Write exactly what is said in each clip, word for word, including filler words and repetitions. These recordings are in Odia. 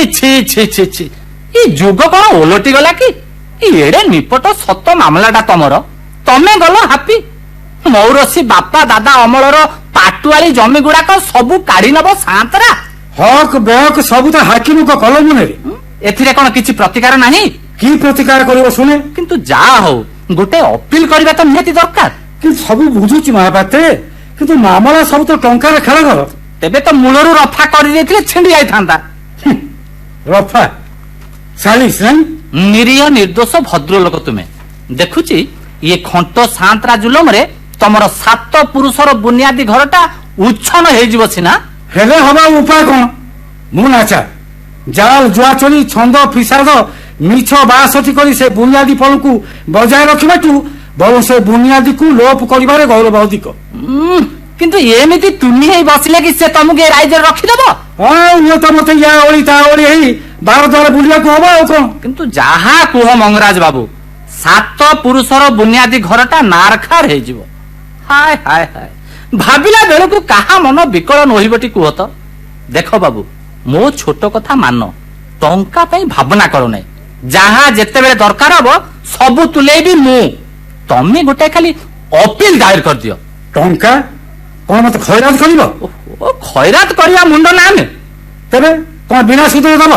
ছি ছি ছি ছি ଏ ଯୁଗ କଣ ଓଲଟି ଗଲା କି? ଏଡେ ନିପଟ ସତ ମାମଲାଟା ତମର, ତମେ ଗଲ ହାପି। ମୌରସୀ ବାପା ଦାଦା ଅମଳର ପାଟୁଆଳି ଜମି ଗୁଡାକ ସବୁ କାଢି ନବ ସାନ୍ତରା। ହକ ବେହକ ସବୁ ତ ହାକିମଙ୍କ କଲମରେ। ଏଥିରେ କଣ କିଛି ପ୍ରତିକାର ନାହିଁ? କି ପ୍ରତିକାର କରିବ ଶୁଣେ? କିନ୍ତୁ ଯାହା ହଉ ଗୋଟେ ଅପିଲ କରିବା ତ ନିହାତି ଦରକାର। କିନ୍ତୁ ସବୁ ବୁଝୁଛି ମହାପାତ୍ରେ, କିନ୍ତୁ ମାମଲା ସବୁ ତ ଟଙ୍କାର ଖେଳ ଘର। ତେବେ ତ ମୂଳରୁ ରଫା କରିଦେଇଥିଲେ ଛିଣ୍ଡି ଯାଇଥାନ୍ତା। ରଫା ସାଲିସ ନାଇଁ? ନିରୀହ ନିର୍ଦ୍ଦୋଷ ଭଦ୍ରଲୋକ ତୁମେ। ଦେଖୁଛି ଇଏ ଖଣ୍ଟ ସାନ୍ତରା ଜୁଲମରେ ତମର ସାତ ପୁରୁଷର ବୁନିଆଦୀ ଘରଟା ଉଚ୍ଛନ ହେଇଯିବ ସିନା, ହେଲେ ହବା ଉପାୟ କଣ? ମୁଁ ନାଚା ଜାଲ ଜୁଆଚୋରି ଛନ୍ଦ ଫିସାଦ ମିଛ ବାସଠି କରି ସେ ବୁନିଆଦୀ ଫଳକୁ ବଜାୟ ରଖିବାଠୁ ବରଂ ସେ ବୁନିଆଦୀକୁ ଲୋପ କରିବାରେ ଗୌରବ ଅଧିକ। କିନ୍ତୁ ଏମିତି ତୁନି ହେଇ ବସିଲେ କି ସେ ତମକୁ ଏ ରାଇଜରେ ରଖିଦେବ? ହଁ ଇଏ ତ ମତେ ୟା ଓଳି ତା ଓଳି ହେଇ ବାର ଦ୍ୱାର ବୁଲିବାକୁ ହବ ଆଉ କଣ। କିନ୍ତୁ ଯାହା କୁହ ମଙ୍ଗରାଜ ବାବୁ, ସାତ ପୁରୁଷର ବୁନିଆଦୀ ଘରଟା ନାରଖାର ହେଇଯିବ। ହାୟ ହାୟ ହାୟ, ଭାବିଲା ବେଳକୁ କାହା ମନ ବିକଳ ନୋହିବଟି କୁହ ତ? ଦେଖ ବାବୁ, ମୋ ଛୋଟ କଥା ମାନ, ଟଙ୍କା ପାଇଁ ଭାବନା କର ନାହିଁ। ଯାହା ଯେତେବେଳେ ଦରକାର ହବ ସବୁ ତୁଲେଇବି ମୁଁ। ତମେ ଗୋଟେ ଖାଲି ଅପିଲ ଦାୟର କରିଦିଅ। ଟଙ୍କା କଣ ମତେ ଖଇରାତ କରିବ? ଓ ଖଇରାତ କରିବା ମୁଣ୍ଡ ନା ଆମେ। ତେବେ କଣ ବିନା ସୁଧରେ ଦବ?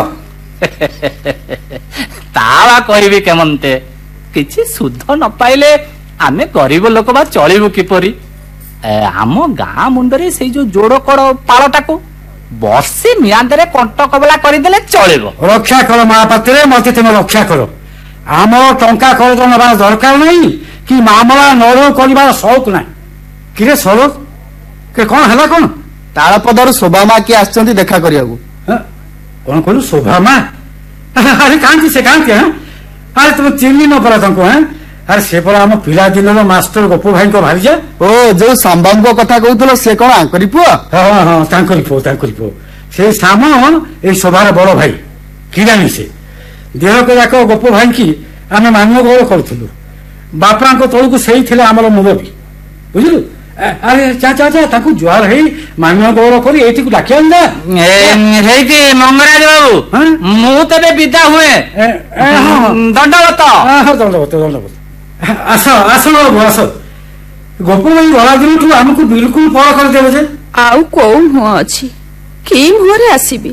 ତା ବା କହିବି କେମନ୍ତେ, କିଛି ସୁଧ ନ ପାଇଲେ ଆମେ ଗରିବ ଲୋକ ବା ଚଳିବୁ କିପରି? ଆମ ଗାଁ ମୁଣ୍ଡରେ ସେଇ ଯୋଉ ଯୋଡ କଡ ପାଳଟାକୁ ବର୍ଷେ ମିଆଦରେ କଣ୍ଟ କବଲା କରିଦେଲେ ଚଳିବ। ରକ୍ଷା କର ମହାପାତ୍ରେ, ମତେ ତୁମେ ରକ୍ଷା କର। ଆମର ଟଙ୍କା ଖରଚ ନେବାର ଦରକାର ନାହିଁ କି ମାମଲା ନର କରିବାର ସଉକ ନାହିଁ। କିରେ ସରୋଜ, କେ କଣ ହେଲା କଣ? ତାଳପଦାରୁ ଶୋଭା ମା କିଏ ଆସିଛନ୍ତି ଦେଖା କରିବାକୁ। କଣ କହିଲୁ? ଶୋଭା ମା? ଆରେ କାହିଁକି ସେ କାହିଁକି? ଆରେ ତମେ ଚିହ୍ନି ନ ପରା ତାଙ୍କୁ? ଆରେ ସେ ପରା ଆମ ପିଲାଦିନର ମାଷ୍ଟର ଗୋପୁ ଭାଇଙ୍କ ଭାରିଜା। ଓ ଯୋଉ ସାମ୍ବାଙ୍କ କଥା କହୁଥିଲ, ସେ କଣ ଆଙ୍କରି ପୁଅ? ହଁ ହଁ ତାଙ୍କରି ପୁଅ, ତାଙ୍କରି ପୁଅ। ସେଇ ସାମ ଏଇ ଶୋଭାର ବଡ ଭାଇ କିରାଣୀ। ସେ ଦେହକ ଯାକ ଗୋପୁ ଭାଇକି ଆମେ ମାନବ ଗୌରବ କରୁଥିଲୁ। ବାପାଙ୍କ ତଳକୁ ସେଇ ଥିଲେ ଆମର ମୁରବୀ, ବୁଝିଲୁ? ଆରେ ଚା ଚା ଚା ତାଙ୍କୁ ଜୁହାର ହେଇ ମାନବ ଗୌରବ କରି ଏଇଠିକୁ ଡାକି ଆଣିଲା। ହେଇକି ମଙ୍ଗରାଜ ବାବୁ, ମୁଁ ତେବେ ବିଦା ହୁଏ। ଦଣ୍ଡବତ ଦଣ୍ଡବତ ଦଣ୍ଡବତ। ଆସ ଆସ ବାବୁ ଆସ। ଗୋପୁ ଭାଇ ଗଲା ଦିନଠୁ ଆମକୁ ବିଲକୁଲ ପର କରିଦେବ ଯେ। ଆଉ କୋଉ ମୁହଁ ଅଛି, କି ମୁହଁରେ ଆସିବି?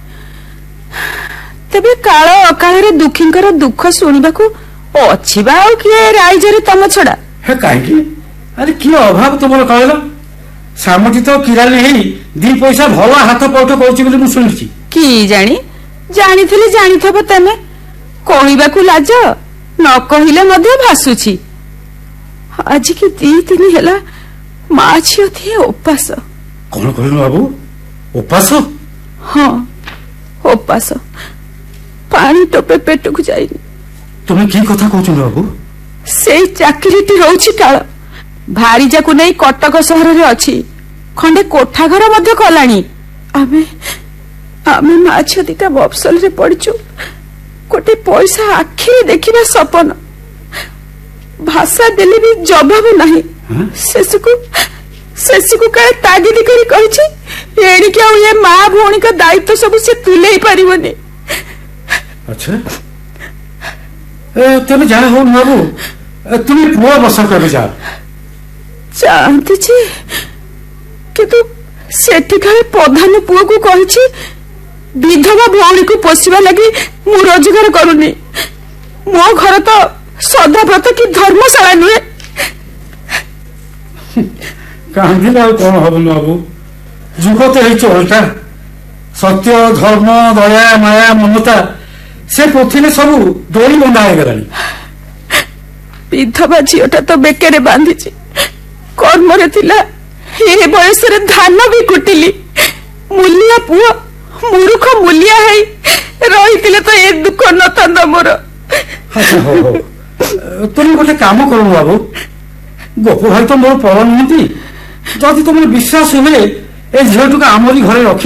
ତେବେ କାଳ ଅକାଳରେ ଦୁଃଖୀଙ୍କର ଦୁଃଖ ଶୁଣିବାକୁ ଅଛି ବା ଆଉ କିଏ ରାଇଜରେ ତମ ଛଡା? ହେ କାହିଁକି? ଆରେ କି ଅଭାବ ତୁମର କହିଲ? ସାମଟି ତ କିରାଣୀ ହେଇ ଦି ପଇସା ଭଲ ହାତ ପଉଠ କରୁଛି ବୋଲି ମୁଁ ଶୁଣିଛି। କି ଜାଣି, ଜାଣିଥିଲେ ଜାଣିଥବ ତମେ। କହିବାକୁ ଲାଜ, ନ କହିଲେ ମଧ୍ୟ ଭାସୁଛି। ଆଜିକି ଦି ଦିନ ହେଲା ମା ଝିଅ ଦିଏ ଉପାସ। କଣ କହିଲୁ ବାବୁ? ଉପାସ? ହଁ ଉପାସ, ପାଣି ଟୋପେ ପେଟକୁ ଯାଇନି। ତୁମେ କି କଥା କହୁଛ ବାବୁ? ସେଇ ଚାକିରିଟି ରହୁଛି ଟାଳ। ଭାରିଜାକୁ ନେଇ କଟକ ସହରରେ ଅଛି, ଖଣ୍ଡେ କୋଠା ଘର ମଧ୍ୟ କଲାଣି। ଆମେ ଆମେ ମା ଝିଅ ଦିଟା ମଫସଲରେ ପଡିଛୁ। ଗୋଟେ ପଇସା ଆଖିରେ ଦେଖିବା ସପନ, ଭାଷା ଦେଲେ ବି ଜବାବ ନାହିଁ। ଶେଷକୁ ଶେଷକୁ କାଳେ ତାଗିଦି କରି କହିଛି, ଏଣିକି ଆଉ ଏ ମା ଭଉଣୀଙ୍କ ଦାୟିତ୍ୱ ସବୁ ସେ ତୁଲେଇ ପାରିବନି। ଆଚ୍ଛା, ତେବେ ଯାହା ହଉ ବାବୁ, ତୁମେ ପୁଅ ବସ କେବେ ଯାଅ। ଚାହାନ୍ତି ଯେ, କିନ୍ତୁ ସେଠି କାଳେ ପ୍ରଧାନ ପୁଅକୁ କହିଛି, ବିଧବା ଭଉଣୀକୁ ପୋଷିବା ଲାଗି ମୁଁ ରୋଜଗାର କରୁନି। ମୋ ଘର ତ ସଦାବ୍ରତ କି ଧର୍ମଶାଳା ନୁହେଁ। କାହିଁକି ଆଉ କଣ ହବ ବାବୁ? ଯୁଗ ତ ହେଇଛି ଓଲଟା। ସତ୍ୟ, ଧର୍ମ, ଦୟା, ମାୟା, ମମତା ସେ ପୋଥିରେ ସବୁ ଦୋଳି ବନ୍ଧା ହେଇଗଲାଣି। ବିଧବା ଝିଅଟା ତ ବେକରେ ବାନ୍ଧିଛି, କର୍ମରେ ଥିଲା ଏ ବୟସରେ ଧାନ ବି କୁଟିଲି। ମୂଲିଆ ପୁଅ ମୂର୍ଖ ମୂଲିଆ ହେଇ ରହିଥିଲେ ତ ଏ ଦୁଃଖ ନଥାନ୍ତା ମୋର। ତୁମେ ଗୋଟେ କାମ କରୁନ ବାବୁ, ଗୋପୁ ଭାଇ ତ ମୋର ପର ନୁହନ୍ତି। ଯଦି ତୁମର ବିଶ୍ୱାସ ହୁଏ ଏ ଝିଅଟିକୁ ଆମରି ଘରେ ରଖି